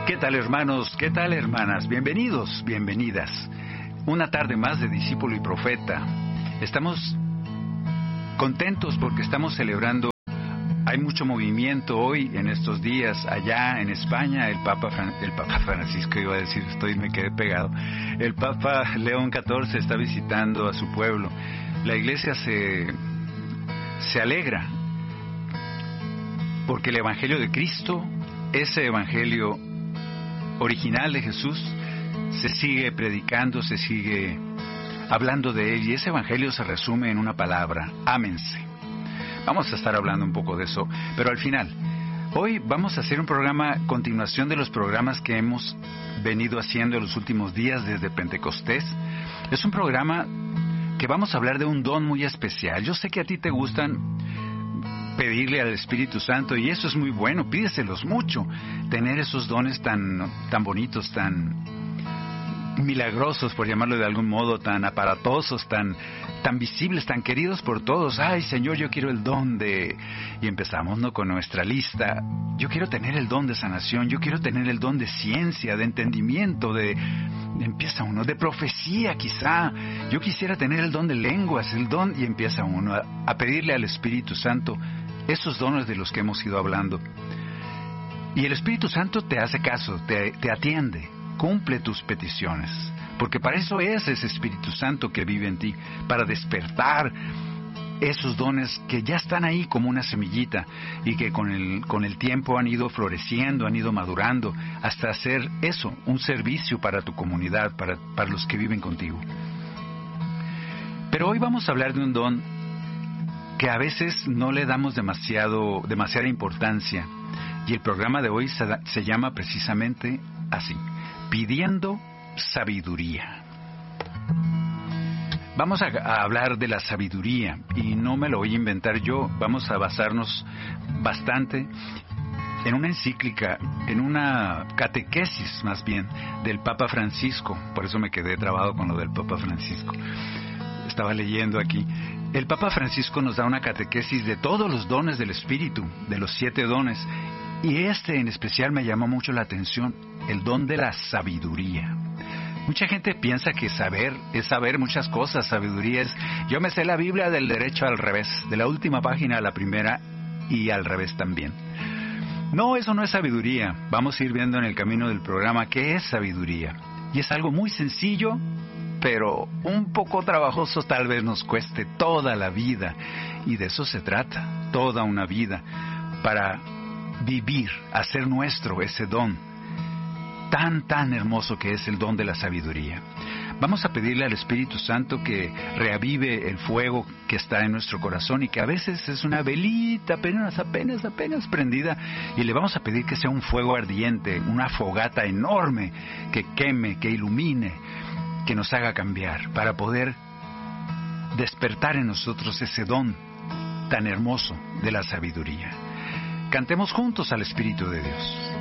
¿Qué tal, hermanos? ¿Qué tal, hermanas? Bienvenidos, bienvenidas. Una tarde más de Discípulo y Profeta. Estamos contentos porque estamos celebrando. Hay mucho movimiento hoy, en estos días, allá en España. El Papa Francisco, iba a decir, me quedé pegado. El Papa León XIV está visitando a su pueblo. La iglesia se alegra porque el Evangelio de Cristo, ese Evangelio original de Jesús, se sigue predicando, se sigue hablando de él, y ese Evangelio se resume en una palabra: ámense. Vamos a estar hablando un poco de eso, pero al final, hoy vamos a hacer un programa, continuación de los programas que hemos venido haciendo en los últimos días desde Pentecostés. Es un programa que vamos a hablar de un don muy especial. Yo sé que a ti te gustan pedirle al Espíritu Santo, y eso es muy bueno, pídeselos mucho, tener esos dones tan bonitos, tan milagrosos, por llamarlo de algún modo, tan aparatosos, tan visibles, tan queridos por todos. Ay, Señor, yo quiero el don de... Y empezamos, ¿no?, con nuestra lista. Yo quiero tener el don de sanación, yo quiero tener el don de ciencia, de entendimiento, empieza uno, de profecía quizá. Yo quisiera tener el don de lenguas, y empieza uno a pedirle al Espíritu Santo esos dones de los que hemos ido hablando. Y el Espíritu Santo te hace caso, te atiende, cumple tus peticiones, porque para eso es ese Espíritu Santo que vive en ti, para despertar esos dones que ya están ahí como una semillita, y que con el tiempo han ido floreciendo, han ido madurando, hasta hacer eso, un servicio para tu comunidad, para los que viven contigo. Pero hoy vamos a hablar de un don que a veces no le damos demasiada importancia, y el programa de hoy se llama precisamente así: pidiendo sabiduría. Vamos a hablar de la sabiduría, y no me lo voy a inventar yo. Vamos a basarnos bastante en una encíclica, en una catequesis más bien, del Papa Francisco. Por eso me quedé trabado con lo del Papa Francisco. Estaba leyendo aquí. El Papa Francisco nos da una catequesis de todos los dones del Espíritu, de los 7 dones, y en especial me llamó mucho la atención: el don de la sabiduría. Mucha gente piensa que saber es saber muchas cosas. Sabiduría es: yo me sé la Biblia del derecho al revés, de la última página a la primera, y al revés también. No, eso no es sabiduría. Vamos a ir viendo en el camino del programa qué es sabiduría. Y es algo muy sencillo, pero un poco trabajoso, tal vez nos cueste toda la vida. Y de eso se trata, toda una vida, para vivir, hacer nuestro ese don tan hermoso que es el don de la sabiduría. Vamos a pedirle al Espíritu Santo que reavive el fuego que está en nuestro corazón, y que a veces es una velita apenas prendida, y le vamos a pedir que sea un fuego ardiente, una fogata enorme, que queme, que ilumine, que nos haga cambiar, para poder despertar en nosotros ese don tan hermoso de la sabiduría. Cantemos juntos al Espíritu de Dios.